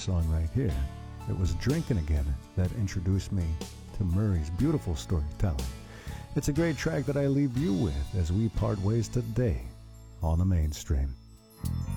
song right here. It was Drinking Again that introduced me to Murray's beautiful storytelling. It's a great track that I leave you with as we part ways today on the mainstream.